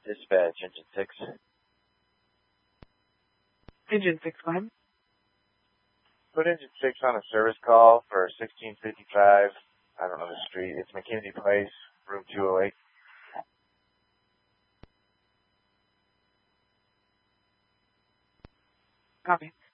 Dispatch, Engine 6. Engine 6, go ahead. Put Engine 6 on a service call for 1655. I don't know the street. It's McKinsey Place, room 208. Copy.